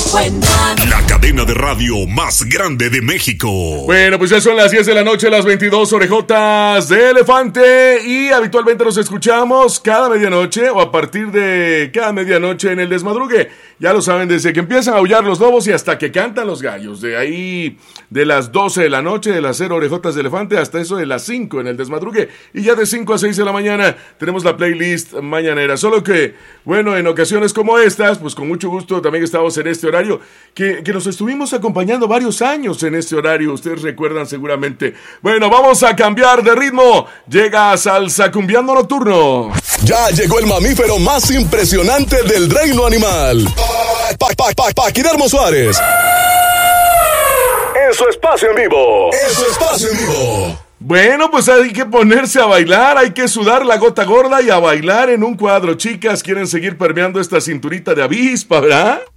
buena. La cadena de radio más grande de México. Bueno, pues ya son las 10 de la noche, las 22 orejotas de elefante. Y habitualmente nos escuchamos cada medianoche o a partir de cada medianoche en el desmadrugue. Ya lo saben, desde que empiezan a aullar los lobos y hasta que cantan los gallos. De ahí, de las 12 de la noche, de las 0 orejotas de elefante, hasta eso de las 5 en el desmadrugue. Y ya de 5 a 6 de la mañana tenemos la playlist mañanera. Solo que, bueno, en ocasiones como estas, pues con mucho gusto también estamos en este horario, que nos estuvimos acompañando varios años en este horario. Ustedes recuerdan seguramente. Bueno, vamos a cambiar de ritmo. Llega Salsa Cumbiando Nocturno. Ya llegó el mamífero más impresionante del reino animal. Paquidermo Suárez. En su espacio en vivo. Bueno, pues hay que ponerse a bailar, hay que sudar la gota gorda y a bailar en un cuadro. Chicas, quieren seguir permeando esta cinturita de avispa, ¿verdad?